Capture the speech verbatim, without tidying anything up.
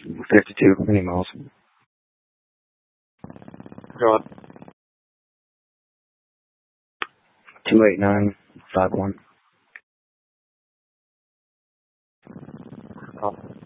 fifty-two, any miles. Go on. two eight nine five one. Oh.